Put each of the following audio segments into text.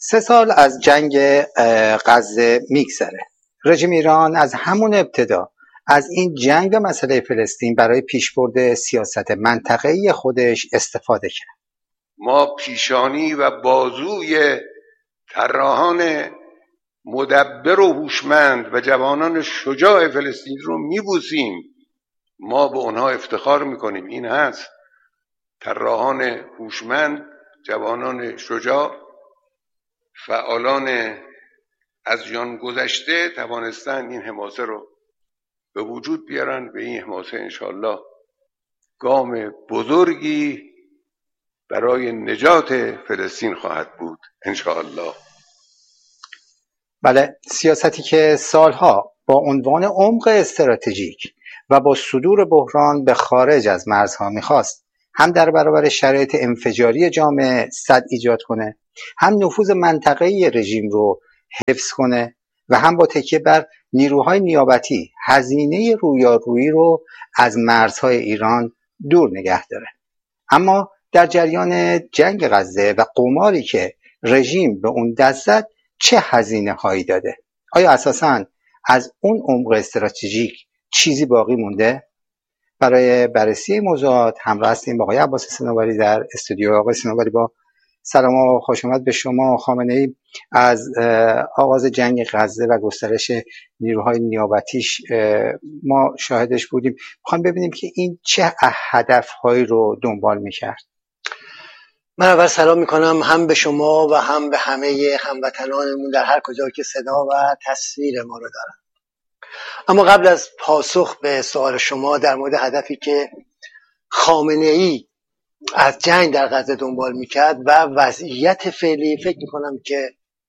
3 سال از جنگ غزه میگذره. رژیم ایران از همون ابتدا از این جنگ و مسئله فلسطین برای پیشبرد سیاست منطقه‌ای خودش استفاده کرد. ما پیشانی و بازوی طراحان مدبر و هوشمند و جوانان شجاع فلسطین رو میبوسیم. ما به اونها افتخار میکنیم. این هست طراحان هوشمند، جوانان شجاع، فعالان از جان گذشته توانستن این حماسه رو به وجود بیارن. به این حماسه انشاءالله گام بزرگی برای نجات فلسطین خواهد بود انشاءالله. بله، سیاستی که سالها با عنوان عمق استراتژیک و با صدور بحران به خارج از مرزها میخواست هم در برابر شرایط انفجاری جامعه سد ایجاد کنه، هم نفوذ منطقه‌ای رژیم رو حفظ کنه و هم با تکیه بر نیروهای نیابتی هزینه رویارویی رو از مرزهای ایران دور نگه داره. اما در جریان جنگ غزه و قماری که رژیم به اون دست زد چه هزینه هایی داده؟ آیا اساساً از اون عمق استراتژیک چیزی باقی مونده؟ برای بررسی موضوعات همراه هستیم با آقای عباس صنوبری در استودیو. آقای صنوبری، با سلام و خوش آمد به شما. خامنه‌ای از آغاز جنگ غزه و گسترش نیروهای نیابتیش ما شاهدش بودیم. میخوایم ببینیم که این چه هدفهایی رو دنبال میکرد. من اول سلام میکنم هم به شما و هم به همه هموطنانمون در هر کجا که صدا و تصویر ما رو دارن. اما قبل از پاسخ به سوال شما در مورد هدفی که خامنه‌ای از جنگ در غزه دنبال میکرد و وضعیت فعلی، فکر میکنم که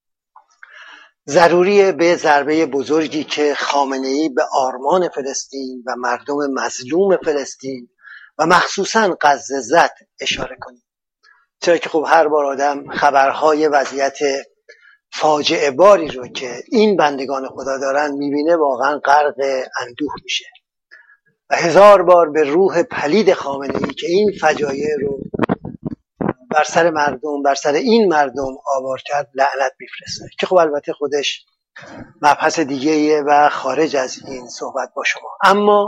ضروریه به ضربه بزرگی که خامنه‌ای به آرمان فلسطین و مردم مظلوم فلسطین و مخصوصا غزه زد اشاره کنیم. چرا که خب هر بار آدم خبرهای وضعیت فاجعه باری رو که این بندگان خدا دارن میبینه واقعا غرق اندوه میشه و 1000 بار به روح پلید خامنه‌ای که این فجایع رو بر سر مردم، بر سر این مردم آوار کرد لعنت میفرسته، که خب البته خودش مبحث دیگه‌ایه و خارج از این صحبت با شما. اما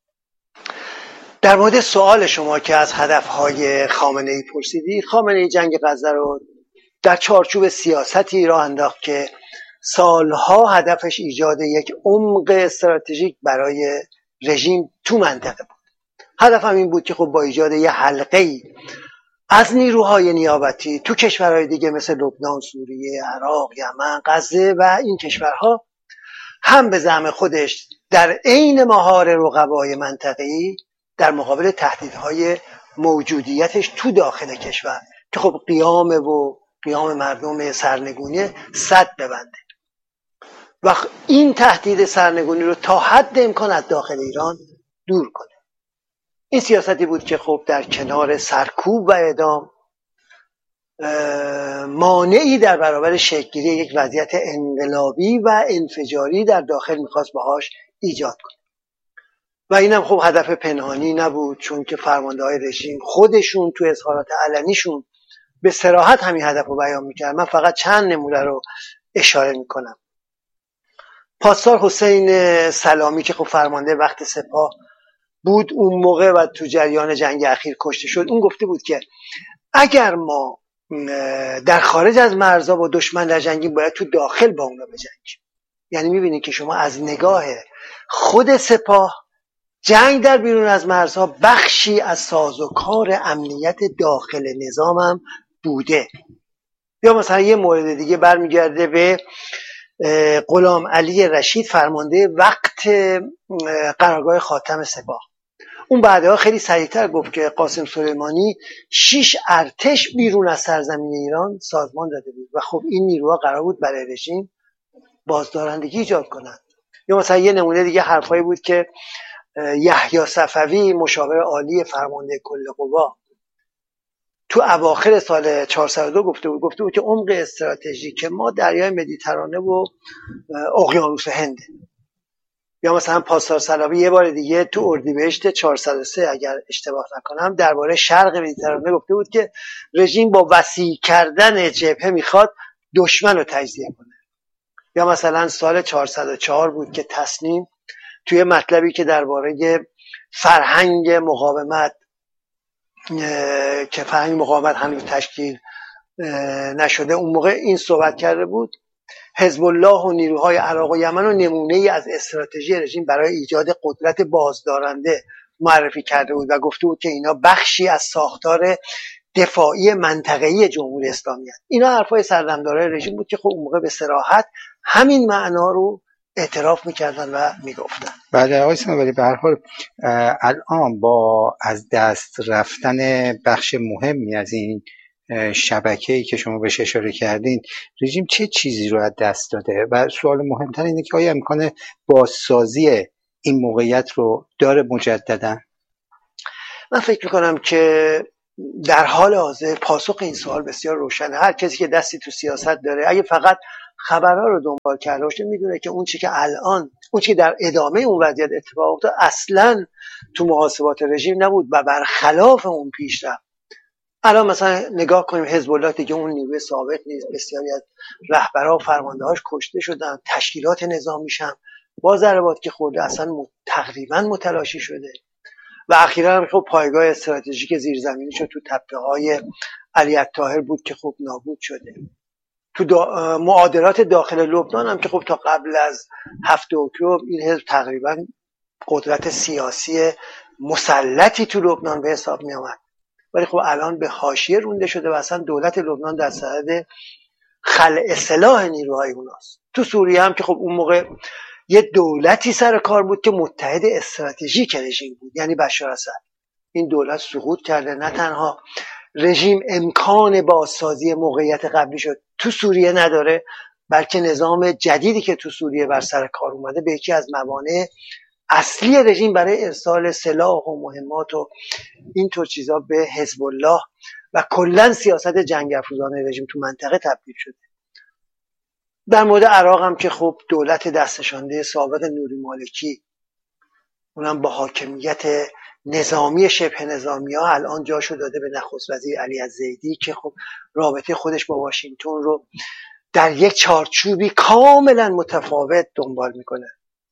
در مورد سوال شما که از هدفهای خامنه‌ای پرسیدی، خامنه‌ای جنگ غزه رو در چارچوب سیاستی راه انداخت که سالها هدفش ایجاد یک عمق استراتژیک برای رژیم تو منطقه بود. هدفم این بود که خب با ایجاد یه حلقه‌ای از نیروهای نیابتی تو کشورهای دیگه مثل لبنان، سوریه، عراق، یمن، غزه و این کشورها هم به زعم خودش در عین مهار رقبای منطقه‌ای در مقابل تهدیدهای موجودیتش تو داخل کشور که خب قیام مردم سرنگونی سد ببنده و این تهدید سرنگونی رو تا حد امکان از داخل ایران دور کنه. این سیاستی بود که خب در کنار سرکوب و اعدام مانعی در برابر شکل‌گیری یک وضعیت انقلابی و انفجاری در داخل میخواست باهاش ایجاد کنه و اینم خب هدف پنهانی نبود، چون که فرمانده‌های رژیم خودشون تو اظهارات علنیشون به صراحت همین هدف رو بیان میکرد. من فقط چند نمونه رو اشاره میکنم. پاسدار حسین سلامی که خب فرمانده وقت سپاه بود اون موقع و تو جریان جنگ اخیر کشته شد، اون گفته بود که اگر ما در خارج از مرزها با دشمن در جنگیم باید تو داخل با اونا بجنگیم. یعنی میبینید که شما از نگاه خود سپاه جنگ در بیرون از مرزها بخشی از سازوکار امنیت داخل نظام هم بوده. یا مثلا یه مورد دیگه برمیگرده به غلام علی رشید، فرمانده وقت قرارگاه خاتم سپاه. اون بعدها خیلی سریعتر گفت که قاسم سلیمانی 6 ارتش بیرون از سرزمین ایران سازمان داده بود و خب این نیروها قرار بود برای رژیم بازدارندگی ایجاد کنند. یا مثلا یه نمونه دیگه حرفایی بود که یحیی صفوی مشاور عالی فرمانده کل قوا تو اواخر سال 402 گفته بود که عمق استراتژیک ما دریای مدیترانه و اقیانوس هنده. یا مثلا پاسدار سلامی یه بار دیگه تو اردیبهشت 403 اگر اشتباه نکنم درباره شرق مدیترانه گفته بود که رژیم با وسیع کردن جبهه میخواد دشمن رو تجزیه کنه. یا مثلا سال 404 بود که تصنیم توی مطلبی که درباره فرهنگ مقاومت که فرهنگ مقاومت هنوز تشکیل نشده، اون موقع این صحبت کرده بود حزب الله و نیروهای عراق و یمن رو نمونه ای از استراتژی رژیم برای ایجاد قدرت بازدارنده معرفی کرده بود و گفته بود که اینا بخشی از ساختار دفاعی منطقه‌ای جمهوری اسلامی هست. اینا حرفای سردمدارای رژیم بود که خب اون موقع به صراحت همین معنا رو اعتراف میکردن و میگفتن. بله آقای صنوبری، به هر حال الان با از دست رفتن بخش مهمی از این شبکه‌ای که شما بهش اشاره کردین، رژیم چه چیزی رو از دست داده؟ و سوال مهمتر اینه که آیا امکان بازسازی این موقعیت رو داره مجددا؟ من فکر میکنم که در حال حاضر پاسخ این سوال بسیار روشنه. هر کسی که دستی تو سیاست داره اگه فقط خبرها رو دنبال کرده باشه میدونه که اون چی که در ادامه اون وضعیت اتفاق افتاد اصلا تو محاسبات رژیم نبود و برخلاف اون پیش رفت. الان مثلا نگاه کنیم حزب الله دیگه اون نیروی ثابت نیست، بسیاری از رهبرها و فرماندهاش کشته شدن، تشکیلات نظامیش هم با ضربات که خورده اصلا تقریبا متلاشی شده و اخیرا هم خب پایگاه استراتژیک زیرزمینی شد تو تپه‌های علی الطاهر بود که خب نابود شده. تو معادلات داخل لبنان هم که خب تا قبل از 7 اکتبر این حزب تقریبا قدرت سیاسی مسلطی تو لبنان به حساب می آمد، ولی خب الان به حاشیه رونده شده و اصلا دولت لبنان در صدد خلع سلاح نیروهای اوناست. تو سوریه هم که خب اون موقع یه دولتی سر کار بود که متحد استراتژیک رژیم بود، یعنی بشار اسد. این دولت سقوط کرده، نه تنها رژیم امکان بازسازی موقعیت قبلی شد تو سوریه نداره، بلکه نظام جدیدی که تو سوریه بر سر کار اومده به یکی از موانع اصلی رژیم برای ارسال سلاح و مهمات و اینطور چیزا به حزب الله و کلا سیاست جنگ افروزان رژیم تو منطقه تبدیل شده. در مورد عراق هم که خب دولت دستشانده سابق نوری مالکی، اونم با حاکمیت نظامی شبه نظامی ها، الان جاشو داده به نخست وزیر علی الزیدی که خب رابطه خودش با واشنگتن رو در یک چارچوبی کاملا متفاوت دنبال میکنه.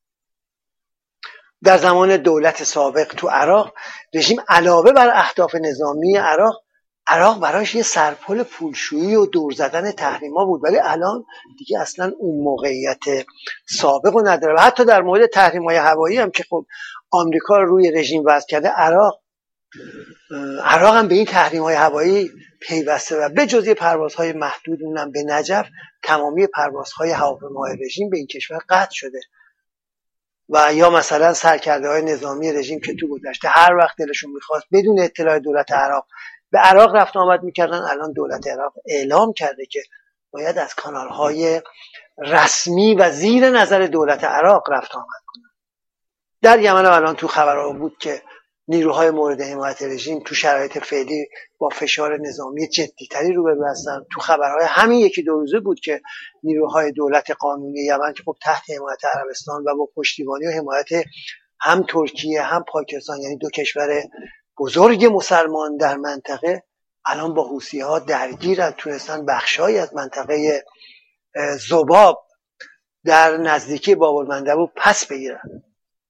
در زمان دولت سابق تو عراق رژیم علاوه بر اهداف نظامی عراق براش یه سرپل پولشویی و دور زدن تحریما بود، ولی الان دیگه اصلا اون موقعیت سابق رو نداره. و حتی در مورد تحریم‌های هوایی هم که خب آمریکا روی رژیم وضع کرده، عراق هم به این تحریم‌های هوایی پیوسته و به جز پروازهای محدود اونم به نجف، تمامی پروازهای هواپیماهای رژیم به این کشور قطع شده. و یا مثلا سرکرده‌های نظامی رژیم که تو گذشته هر وقت دلشون می‌خواست بدون اطلاع دولت عراق به عراق رفت آمد می‌کردن، الان دولت عراق اعلام کرده که باید از کانال‌های رسمی و زیر نظر دولت عراق رفت آمد کنن. در یمن الان تو خبرها بود که نیروهای مورد حمایت رژیم تو شرایط فعلی با فشار نظامی جدی‌تری روبرو هستن. تو خبرهای همین یکی دو روزه بود که نیروهای دولت قانونی یمن که خب تحت حمایت عربستان و با پشتیبانی و حمایت هم ترکیه هم پاکستان، یعنی دو کشور بزرگ مسلمان در منطقه، الان با حوثی‌ها درگیرن، تونستن بخشایی از منطقه ذباب در نزدیکی باب المندب پس بگیرن.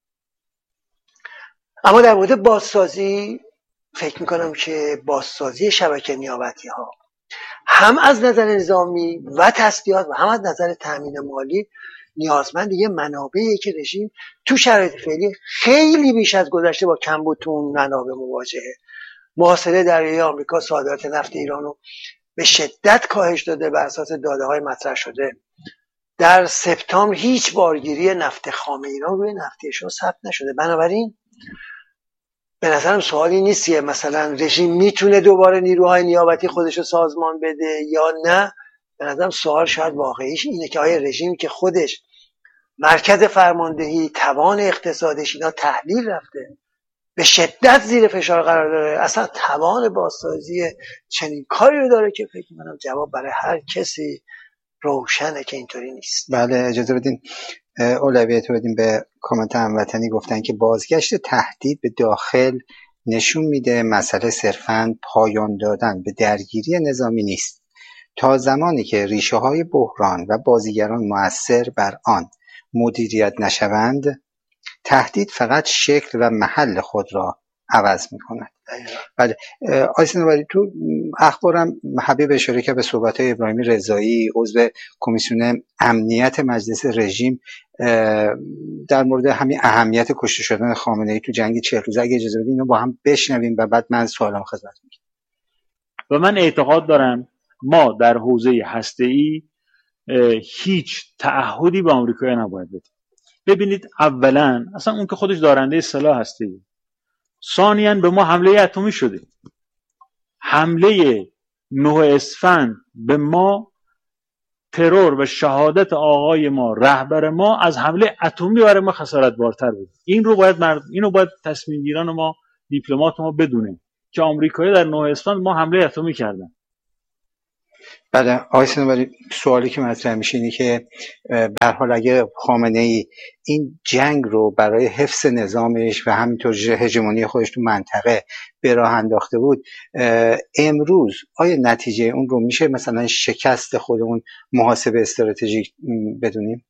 اما در مورد بازسازی فکر میکنم که بازسازی شبکه نیابتی ها هم از نظر نظامی و تسلیحات و هم از نظر تامین مالی نیازمند یه منابعی که رژیم تو شرایط فعلی خیلی بیش از گذشته با کمبود تو اون منابع مواجهه. محاصره دریایی آمریکا صادرات نفت ایران رو به شدت کاهش داده بر اساس داده‌های مطرح شده. در سپتامبر هیچ بارگیری نفت خام ایران روی نفتیشون ثبت نشده. بنابراین به نظرم سوالی نیست که مثلا رژیم میتونه دوباره نیروهای نیابتی خودش رو سازمان بده یا نه. به نظرم سوال شاید واقعیش اینه که آیا رژیم که خودش مرکز فرماندهی، توان اقتصادش اینا تحلیل رفته، به شدت زیر فشار قرار داره، اصلا توان بازسازی چنین کاری رو داره؟ که فکر می‌کنم جواب برای هر کسی روشنه که اینطوری نیست. بله اجازه بدین اولویت بدیم به کامنت هموطنی. گفتن که بازگشت تهدید به داخل نشون میده مسئله صرفاً پایان دادن به درگیری نظامی نیست. تا زمانی که ریشه های بحران و بازیگران مؤثر بر آن مدیریت نشوند، تهدید فقط شکل و محل خود را عوض می کند. بله آقای صنوبری، تو اخبارم حبیب اشاره که به صحبت‌های ابراهیمی رضایی عضو کمیسیون امنیت مجلس رژیم در مورد همین اهمیت کشته شدن خامنه‌ای تو جنگ 40 روزه، اگه اجازه بدید اینو با هم بشنویم و بعد من سوالم خدمت میگم. و من اعتقاد دارم ما در حوزه هسته‌ای هیچ تعهدی به آمریکا نباید بدیم. ببینید اولا اصلا اون که خودش دارنده سلاح هسته‌ای، ثانیاً به ما حمله اتمی شده. حمله 9 اسفند به ما، ترور و شهادت آقای ما، رهبر ما، از حمله اتمی برای ما خسارت بارتر بود. اینو باید تصمیم گیران ما، دیپلمات ما بدونه که آمریکایی در 9 اسفند ما حمله اتمی کردن. بله آقای صنوبری، سوالی که مطرح میشه اینه که به هر حال اگه خامنه‌ای این جنگ رو برای حفظ نظامش و همینطور هژمونی خودش تو منطقه به راه انداخته بود، امروز آیا نتیجه اون رو میشه مثلا شکست خود اون محاسبه استراتژیک بدونیم؟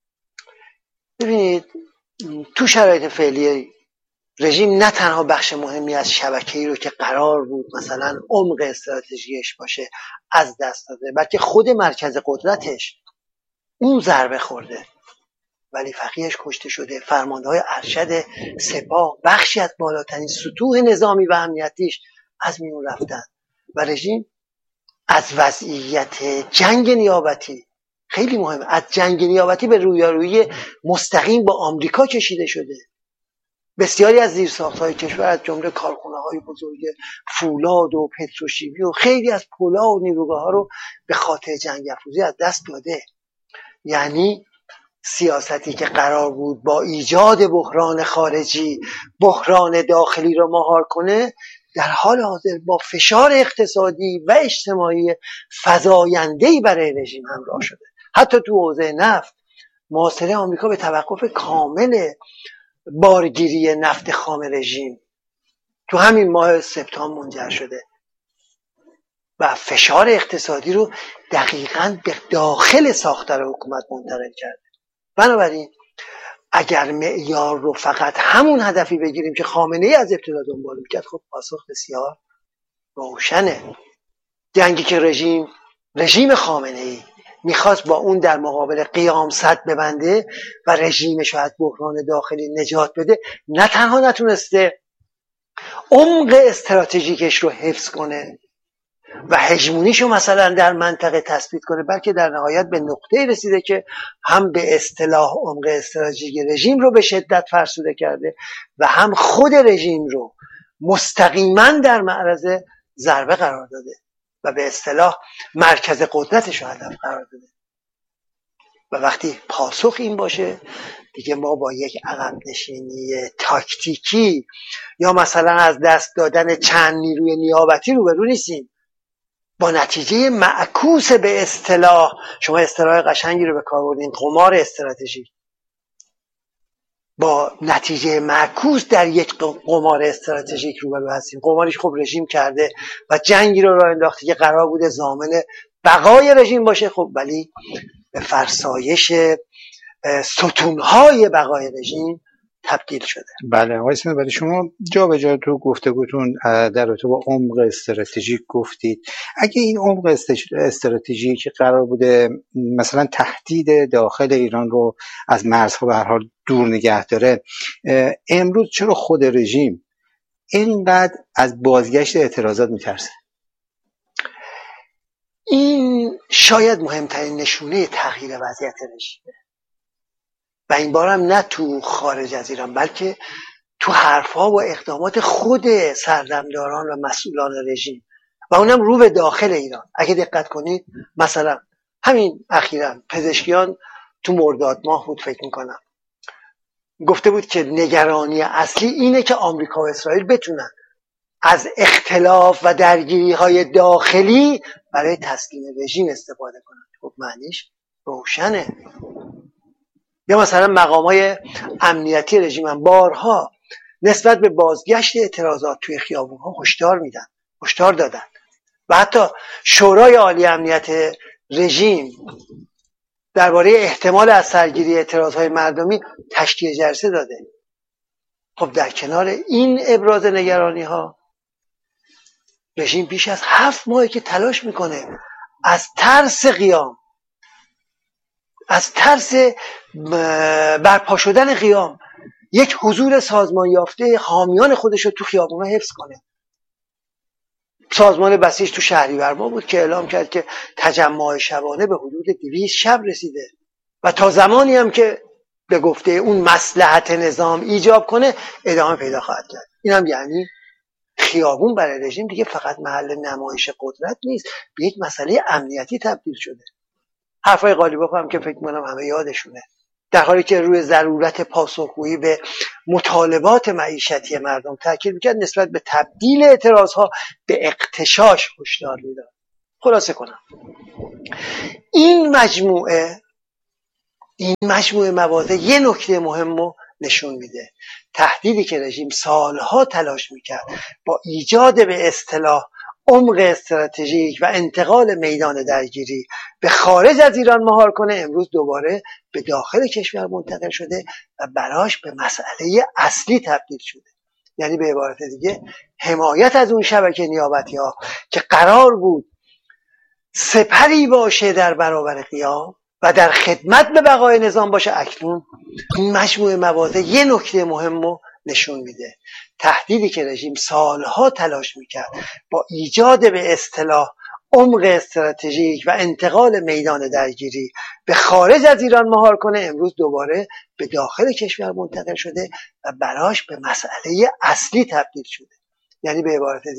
ببینید تو شرایط فعلی رژیم نه تنها بخش مهمی از شبکه‌ای رو که قرار بود مثلا عمق استراتژیش باشه از دست داده، بلکه خود مرکز قدرتش اون ضربه خورده. ولی فقیهش کشته شده، فرمانده‌های ارشد سپاه، بخشی از بالاترین سطوح نظامی و امنیتیش از میون رفتن و رژیم از وضعیت جنگ نیابتی، خیلی مهمه، از جنگ نیابتی به رویارویی مستقیم با آمریکا کشیده شده. بسیاری از زیرساخت‌های کشور از جمله کارخانه‌های بزرگ فولاد و پتروشیمی و خیلی از پل‌ها و نیروگاه‌ها رو به خاطر جنگ افروزی از دست داده. یعنی سیاستی که قرار بود با ایجاد بحران خارجی بحران داخلی رو مهار کنه، در حال حاضر با فشار اقتصادی و اجتماعی فزاینده‌ای برای رژیم همراه شده. حتی تو حوزه نفت محاصره آمریکا به توقف کامل بارگیری نفت خام رژیم تو همین ماه سپتامبر منجر شده و فشار اقتصادی رو دقیقاً به داخل ساختار حکومت منتقل کرده. بنابراین اگر معیار رو فقط همون هدفی بگیریم که خامنه‌ای از ابتدا دنبال میکرد، خب پاسخ بسیار روشنه. جنگی که رژیم خامنه‌ای میخواست با اون در مقابل قیام سد ببنده و رژیمش رو از بحران داخلی نجات بده، نه تنها نتونسته عمق استراتژیکش رو حفظ کنه و هژمونیشو مثلا در منطقه تثبیت کنه، بلکه در نهایت به نقطه‌ای رسیده که هم به اصطلاح عمق استراتژیک رژیم رو به شدت فرسوده کرده و هم خود رژیم رو مستقیما در معرض ضربه قرار داده و به اصطلاح مرکز قدرتش رو هدف قرار داده. و وقتی پاسخ این باشه، دیگه ما با یک عقب نشینی تاکتیکی یا مثلا از دست دادن چند نیروی نیابتی روبرو نیستیم، با نتیجه معکوس به اصطلاح، شما اصطلاح قشنگی رو به کار بردین، قمار استراتژیک، با نتیجه معکوس در یک قمار استراتژیک روبرو هستیم. قماریش خب رژیم کرده و جنگی رو راه انداخته که قرار بوده ضامن بقای رژیم باشه، خب ولی به فرسایش ستونهای بقای رژیم تبدیل شده. بله آقای صنوبری، شما جا به جا تو گفتگوتون در رابطه با عمق استراتژیک گفتید. اگه این عمق استراتژیک قرار بوده مثلا تهدید داخل ایران رو از مرزها به هر حال دور نگه داره، امروز چرا خود رژیم اینقدر از بازگشت اعتراضات میترسه؟ این شاید مهمترین نشونه تغییر وضعیت رژیمه و این بار هم نه تو خارج از ایران، بلکه تو حرفها و اقدامات خود سردمداران و مسئولان رژیم و اونم رو به داخل ایران. اگه دقت کنید مثلا همین اخیراً پزشکیان تو مرداد ماه بود فکر میکنم گفته بود که نگرانی اصلی اینه که آمریکا و اسرائیل بتونن از اختلاف و درگیری های داخلی برای تسکین رژیم استفاده کنن. خب معنیش روشنه. یا مثلا مقام‌های امنیتی رژیم هم بارها نسبت به بازگشت اعتراضات توی خیابون‌ها هشدار دادن و حتی شورای عالی امنیت رژیم درباره احتمال از سرگیری اعتراضهای مردمی تشکیل جلسه داده. خب در کنار این ابراز نگرانی ها، رژیم بیش از 7 ماه که تلاش میکنه از ترس قیام، از ترس برپا شدن قیام، یک حضور سازمان یافته حامیان خودش رو تو خیابونا حفظ کنه. سازمان بسیج تو شهریور ماه بود که اعلام کرد که تجمع شبانه به حدود 200 شب رسیده و تا زمانی هم که به گفته اون مصلحت نظام ایجاب کنه ادامه پیدا خواهد کرد. این هم یعنی خیابون برای رژیم دیگه فقط محل نمایش قدرت نیست، به یک مسئله امنیتی تبدیل شده. حرفای قالیباف هم که فکر می‌کنم همه یادشونه، در حالی که روی ضرورت پاسخگویی به مطالبات معیشتی مردم تاکید می‌کرد، نسبت به تبدیل اعتراضها به اغتشاش هشدار میداد. خلاصه کنم، این مجموعه مواضع یه نکته مهم رو نشون میده. تهدیدی که رژیم سالها تلاش میکرد با ایجاد به اصطلاح عمق استراتژیک و انتقال میدان درگیری به خارج از ایران مهار کنه، امروز دوباره به داخل کشور منتقل شده و براش به مسئله اصلی تبدیل شده. یعنی به عبارت دیگه حمایت از اون شبکه نیابتی ها که قرار بود سپری باشه در برابر قیام و در خدمت به بقای نظام باشه، اکنون این مجموعه مواضع یه نکته مهم رو نشون میده. تهدیدی که رژیم سالها تلاش میکرد با ایجاد به اصطلاح عمق استراتژیک و انتقال میدان درگیری به خارج از ایران مهار کنه، امروز دوباره به داخل کشور منتقل شده و براش به مسئله اصلی تبدیل شده. یعنی به عبارت